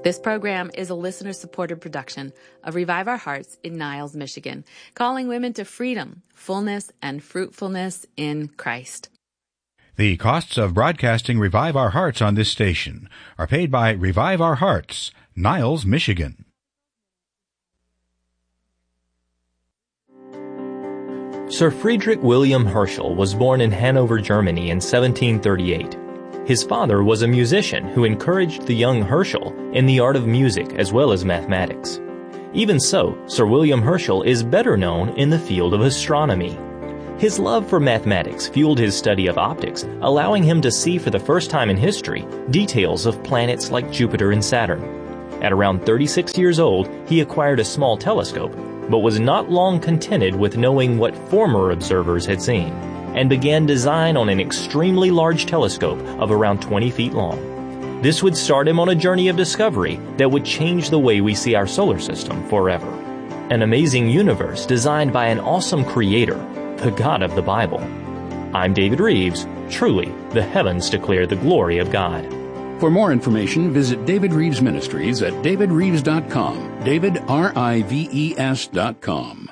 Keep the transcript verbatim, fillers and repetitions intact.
This program is a listener-supported production of Revive Our Hearts in Niles, Michigan, calling women to freedom, fullness, and fruitfulness in Christ. The costs of broadcasting Revive Our Hearts on this station are paid by Revive Our Hearts, Niles, Michigan. Sir Friedrich William Herschel was born in Hanover, Germany in seventeen thirty-eight. His father was a musician who encouraged the young Herschel in the art of music as well as mathematics. Even so, Sir William Herschel is better known in the field of astronomy. His love for mathematics fueled his study of optics, allowing him to see for the first time in history details of planets like Jupiter and Saturn. At around thirty-six years old, he acquired a small telescope, but was not long contented with knowing what former observers had seen, and began design on an extremely large telescope of around twenty feet long. This would start him on a journey of discovery that would change the way we see our solar system forever. An amazing universe designed by an awesome creator, the God of the Bible. I'm David Reeves. Truly, the heavens declare the glory of God. For more information, visit David Reeves Ministries at david reeves dot com. David, R I V E S dot com.